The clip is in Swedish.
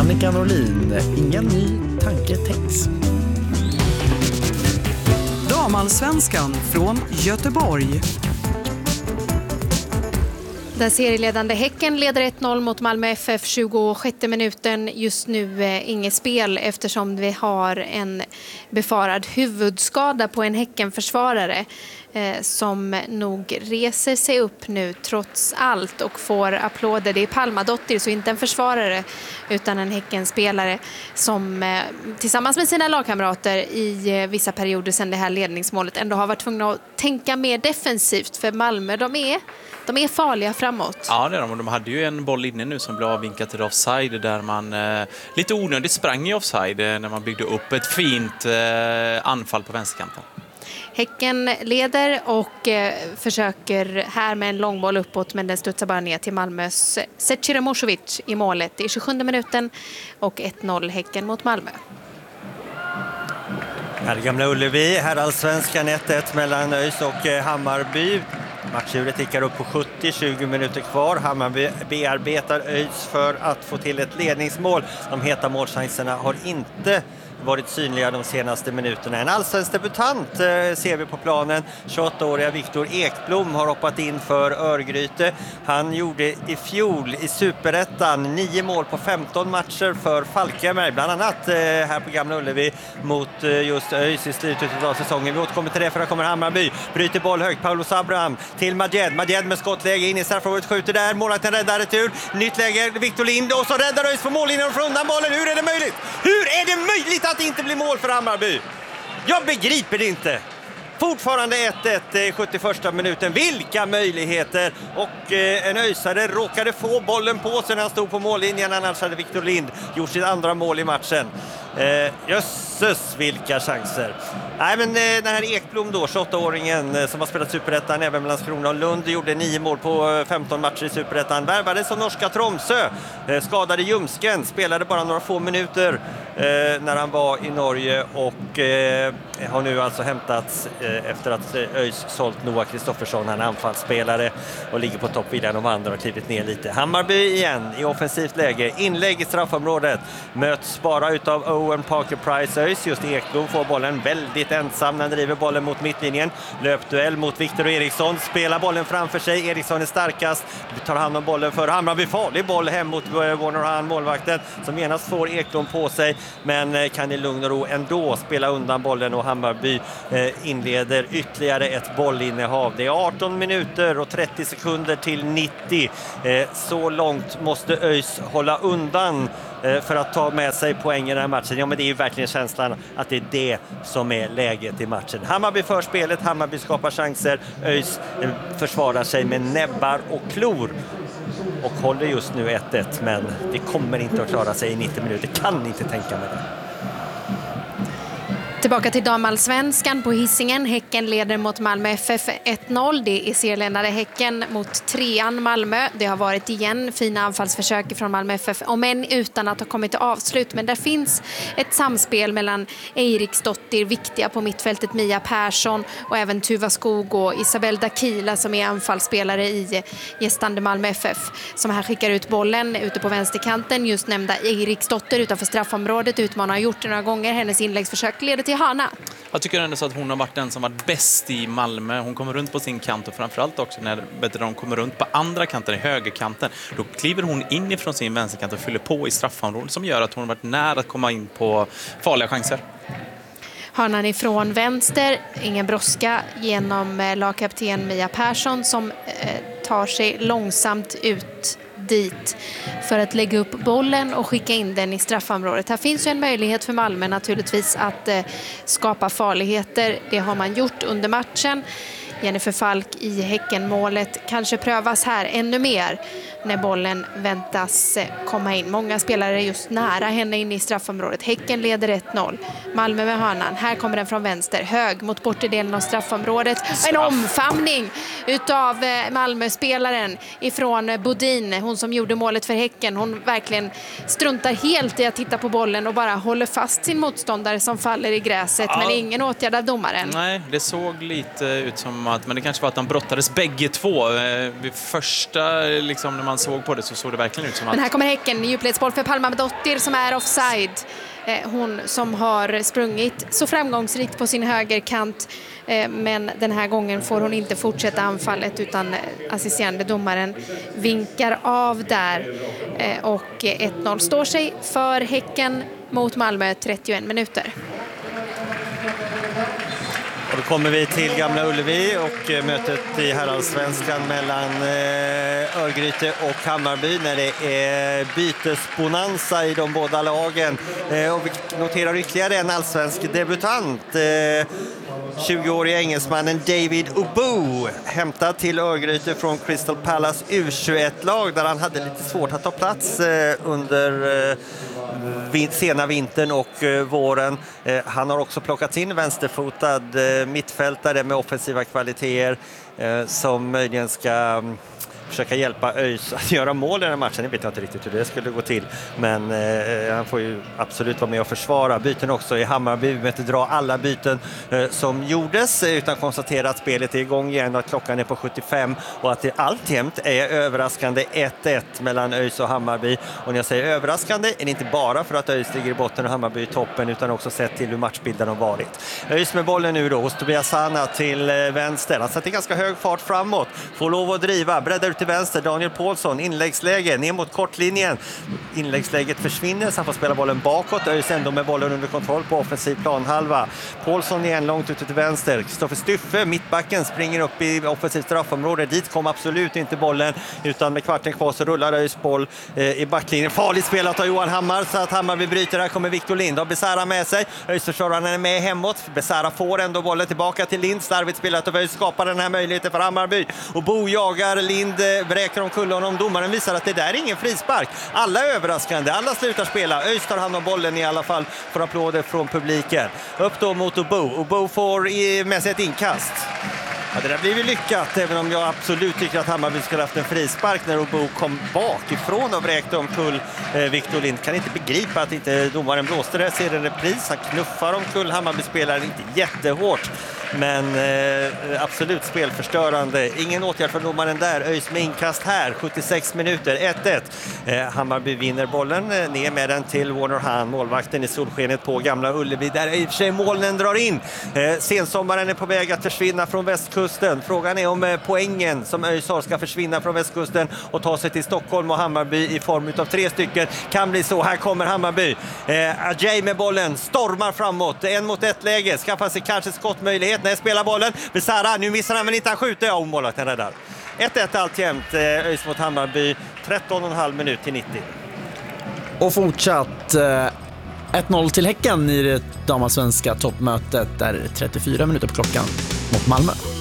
Annika Norlin, ingen ny tanke tänks. Damallsvenskan från Göteborg. Den serieledande Häcken leder 1-0 mot Malmö FF 26 minuten. Just nu inget spel eftersom vi har en befarad huvudskada på en Häckenförsvarare som nog reser sig upp nu trots allt och får applåder. Det är Palmadottir, så inte en försvarare utan en Häckenspelare som tillsammans med sina lagkamrater i vissa perioder sedan det här ledningsmålet ändå har varit tvungna att tänka mer defensivt, för Malmö de är farliga framåt. Ja, det är de. Och de hade ju en boll inne nu som blev avvinkad till offside där man lite onödigt sprang i offside när man byggde upp ett fint anfall på vänsterkanten. Häcken leder och försöker här med en långboll uppåt, men den studsar bara ner till Malmös Zecira Mošović i målet i 27 minuten och 1-0 Häcken mot Malmö. Här Gamla Ullevi, här Allsvenskan 1-1 mellan ÖIS och Hammarby. Matchdjuret tickar upp på 70, 20 minuter kvar. Hammarby bearbetar ÖIS för att få till ett ledningsmål. De heta målchanserna har inte varit synliga de senaste minuterna. En allsvensk debutant ser vi på planen. 28-åriga Viktor Ekblom har hoppat in för Örgryte. Han gjorde i fjol i Superettan 9 mål på 15 matcher för Falkenberg. Bland annat här på Gamla Ullevi mot just ÖIS i slutet av säsongen. Vi återkommer till det, för att kommer Hammarby. Bryter boll högt. Paulus Abraham till Majed. Majed med skottläge in i straffområdet, skjuter där. Målvakten räddar retur. Nytt läge. Viktor Lind och så räddar ÖIS på mållinjen och får undan bollen. Hur är det möjligt? Hur är det möjligt att det inte blir mål för Hammarby? Jag begriper det inte. Fortfarande 1-1 i 71 minuten. Vilka möjligheter! Och en öisare råkade få bollen på sig när han stod på mållinjen. Annars hade Viktor Lind gjort sitt andra mål i matchen. Jösses, vilka chanser. Nej, men den här Ekblom då, 28-åringen som har spelat Superettan även med Landskrona och Lund, gjorde 9 mål på 15 matcher i Superettan. Värvades som norska Tromsø, skadade ljumsken, spelade bara några få minuter när han var i Norge och har nu alltså hämtats efter att ÖIS sålt Noah Kristoffersson. Han är anfallsspelare och ligger på topp vid de andra och klivit ner lite. Hammarby igen i offensivt läge, inlägg i straffområdet, möts bara utav Owen Parker-Price. ÖIS, just Ekblom får bollen väldigt ensam när han driver bollen mot mittlinjen. Löpduell mot Viktor Eriksson, spelar bollen framför sig. Eriksson är starkast, tar hand om bollen för Hammarby. Farlig boll hem mot Warner Han, målvakten, som genast får Ekblom på sig, men kan i lugn och ro ändå spela undan bollen och Hammarby inleder ytterligare ett bollinnehav. Det är 18 minuter och 30 sekunder till 90. Så långt måste ÖIS hålla undan för att ta med sig poäng i den här matchen. Ja, men det är ju verkligen känslan att det är det som är läget i matchen. Hammarby för spelet, Hammarby skapar chanser, ÖIS försvarar sig med näbbar och klor och håller just nu 1-1, men det kommer inte att klara sig i 90 minuter. Kan inte tänka mig det. Tillbaka till damallsvenskan på Hisingen. Häcken leder mot Malmö FF 1-0. Det är serieledande Häcken mot 3an Malmö. Det har varit igen fina anfallsförsök från Malmö FF, om än utan att ha kommit till avslut. Men där finns ett samspel mellan Eiriksdottir, viktiga på mittfältet, Mia Persson och även Tuva Skog och Isabel Dakila som är anfallsspelare i gästande Malmö FF, som här skickar ut bollen ute på vänsterkanten. Just nämnda Eiriksdottir utanför straffområdet utmanar, har gjort det några gånger. Hennes inläggsförsök leder till hörna. Jag tycker ändå så att hon har varit den som varit bäst i Malmö. Hon kommer runt på sin kant och framförallt också när de kommer runt på andra kanten, i högerkanten. Då kliver hon in ifrån sin vänsterkant och fyller på i straffområdet, som gör att hon har varit nära att komma in på farliga chanser. Hörnan ifrån vänster, ingen brådska genom lagkapten Mia Persson som tar sig långsamt ut dit för att lägga upp bollen och skicka in den i straffområdet. Här finns ju en möjlighet för Malmö naturligtvis att skapa farligheter. Det har man gjort under matchen. Jennifer Falk i Häckenmålet kanske prövas här ännu mer när bollen väntas komma in. Många spelare är just nära henne in i straffområdet. Häcken leder 1-0. Malmö med hörnan. Här kommer den från vänster. Hög mot bortedelen av straffområdet. En omfamning utav Malmö-spelaren ifrån Bodin. Hon som gjorde målet för Häcken. Hon verkligen struntar helt i att titta på bollen och bara håller fast sin motståndare som faller i gräset. Ja. Men ingen åtgärd av domaren. Nej, det såg lite ut som att, men det kanske var att de brottades bägge två. Vid första, liksom, när man såg på det så såg det verkligen ut som att... Men här kommer Häcken, djupledsboll för Palmadottir som är offside. Hon som har sprungit så framgångsrikt på sin högerkant, men den här gången får hon inte fortsätta anfallet utan assisterande domaren vinkar av där. Och 1-0 står sig för Häcken mot Malmö 31 minuter. Och då kommer vi till Gamla Ullevi och mötet i herrallsvenskan mellan Örgryte och Hammarby när det är bytesbonanza i de båda lagen. Och vi noterar ytterligare en allsvensk debutant. 20-åriga engelsmannen David Obu, hämtad till Örgryte från Crystal Palace U21-lag där han hade lite svårt att ta plats under sena vintern och våren. Han har också plockats in vänsterfotad mittfältare med offensiva kvaliteter som möjligen ska försöka hjälpa ÖIS att göra mål i den här matchen. Jag vet inte riktigt hur det skulle gå till, men han får ju absolut vara med och försvara. Byten också i Hammarby, vi behöver inte dra alla byten som gjordes utan konstatera att spelet är igång igen och att klockan är på 75 och att det alltjämt är överraskande 1-1 mellan ÖIS och Hammarby. Och när jag säger överraskande är det inte bara för att ÖIS ligger i botten och Hammarby i toppen utan också sett till hur matchbilden har varit. ÖIS med bollen nu då hos Tobias Sana till vänster. Han sätter ganska hög fart framåt, får lov att driva, breddar ut till vänster, Daniel Paulsson, inläggsläge ner mot kortlinjen. Inläggsläget försvinner så han får spela bollen bakåt. ÖIS ändå med bollen under kontroll på offensiv planhalva. Paulsson igen långt ute till vänster. Kristoffer Styffe, mittbacken, springer upp i offensivt straffområde. Dit kom absolut inte bollen utan med kvarten kvar så rullar ÖIS boll i backlinjen. Farligt spelat av Johan Hammar så att Hammarby bryter. Här kommer Victor Lind och Besara med sig. ÖIS-försvararen är med hemåt. Besara får ändå bollen tillbaka till Lind. Starvigt spelat av ÖIS skapar den här möjligheten för Hammarby. Och Bo jagar Lind, vräker omkull honom. Domaren visar att det där är ingen frispark. Alla är överraskande, alla slutar spela. ÖIS tar hand om bollen i alla fall för applåder från publiken. Upp då mot Obo. Obo får med sig ett inkast. Ja, det där blir ju lyckat, även om jag absolut tycker att Hammarby skulle haft en frispark när Obo kom bakifrån och vräkte omkull Victor Lind. Kan inte begripa att inte domaren blåste det. Ser en repris, han knuffar omkull Hammarby-spelaren, inte jättehårt. Men absolut spelförstörande. Ingen åtgärd för domaren där. ÖIS med inkast här. 76 minuter. 1-1. Hammarby vinner bollen. Ner med den till Warner Hahn. Målvakten i solskenet på Gamla Ullevi. Där i och för sig molnen drar in. Sensommaren är på väg att försvinna från västkusten. Frågan är om poängen som ÖIS har ska försvinna från västkusten och ta sig till Stockholm och Hammarby i form av 3 stycken. Kan bli så. Här kommer Hammarby. Ajay med bollen. Stormar framåt. 1 mot 1 läge. Skaffar sig kanske skottmöjlighet. När jag spelar bollen, Besara, nu missar han men inte, han skjuter, ja, omålvakten räddar. 1-1 alltjämt, ÖIS mot Hammarby, 13,5 minut till 90. Och fortsatt 1-0 till Häcken i det damallsvenska toppmötet där 34 minuter på klockan mot Malmö.